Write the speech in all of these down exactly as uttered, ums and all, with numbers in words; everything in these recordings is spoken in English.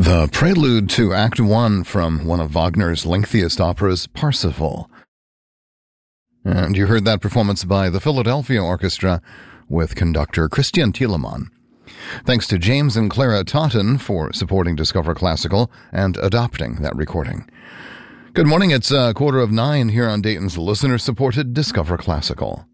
The prelude to Act One from one of Wagner's lengthiest operas, Parsifal. And you heard that performance by the Philadelphia Orchestra with conductor Christian Thielemann. Thanks to James and Clara Totten for supporting Discover Classical and adopting that recording. Good morning, it's a quarter of nine here on Dayton's listener-supported Discover Classical.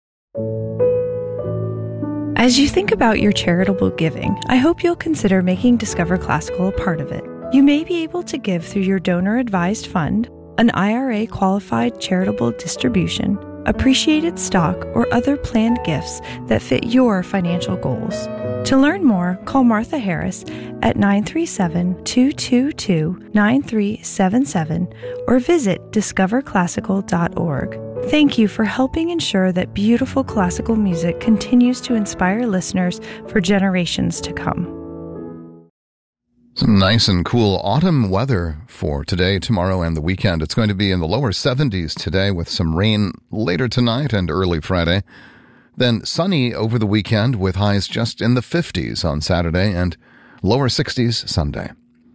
As you think about your charitable giving, I hope you'll consider making Discover Classical a part of it. You may be able to give through your donor-advised fund, an I R A-qualified charitable distribution, appreciated stock, or other planned gifts that fit your financial goals. To learn more, call Martha Harris at nine three seven, two two two, nine three seven seven or visit discover classical dot org. Thank you for helping ensure that beautiful classical music continues to inspire listeners for generations to come. Some nice and cool autumn weather for today, tomorrow, and the weekend. It's going to be in the lower seventies today with some rain later tonight and early Friday. Then sunny over the weekend with highs just in the fifties on Saturday and lower sixties Sunday.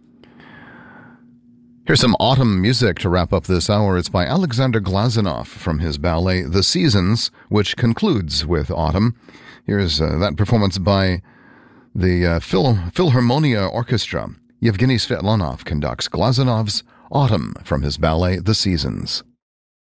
Here's some autumn music to wrap up this hour. It's by Alexander Glazunov from his ballet The Seasons, which concludes with autumn. Here's uh, that performance by the uh, Phil- Philharmonia Orchestra. Yevgeny Svetlanov conducts Glazunov's Autumn from his ballet The Seasons.